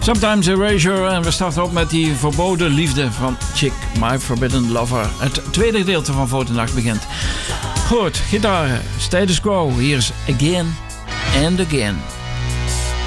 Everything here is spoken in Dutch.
Sometimes Erasure. En we starten op met die verboden liefde van Chick, My Forbidden Lover. Het tweede gedeelte van Votenacht begint. Goed, gitaren, status quo. Hier is Again and Again.